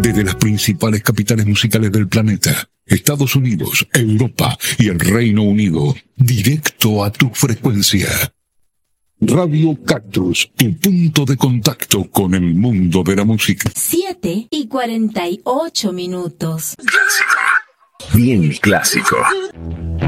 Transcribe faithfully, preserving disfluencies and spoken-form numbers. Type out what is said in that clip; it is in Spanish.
desde las principales capitales musicales del planeta, Estados Unidos, Europa y el Reino Unido, directo a tu frecuencia. Radio Cactus, tu punto de contacto con el mundo de la música. siete y cuarenta y ocho minutos. Clásico. Bien clásico.